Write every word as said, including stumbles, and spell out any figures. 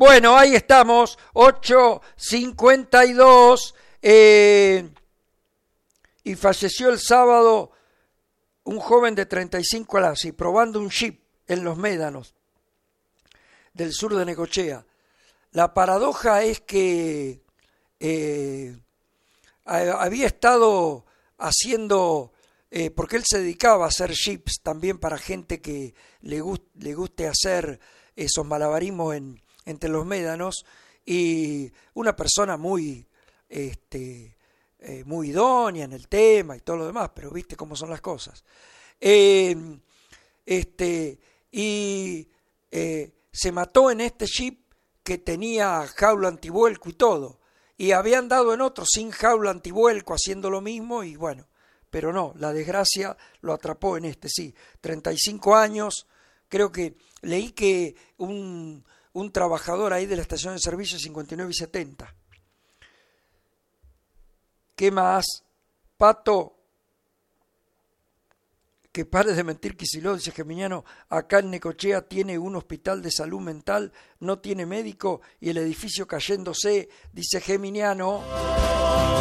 Bueno, ahí estamos, ocho cincuenta y dos, eh, y falleció el sábado un joven de treinta y cinco años y probando un chip en Los Médanos, del sur de Necochea. La paradoja es que eh, había estado haciendo, eh, porque él se dedicaba a hacer chips también para gente que le, gust, le guste hacer esos malabarismos en, entre los médanos, y una persona muy, este, eh, muy idónea en el tema y todo lo demás, pero viste cómo son las cosas. Eh, este, y eh, se mató en este chip que tenía jaula antivuelco y todo, y habían dado en otro sin jaula antivuelco haciendo lo mismo, y bueno, pero no, la desgracia lo atrapó en este, sí, treinta y cinco años, creo que leí que un, un trabajador ahí de la estación de servicio cincuenta y nueve y setenta. ¿Qué más? Pato, que pare de mentir Kicillof, dice Geminiano, acá en Necochea tiene un hospital de salud mental, no tiene médico y el edificio cayéndose, dice Geminiano.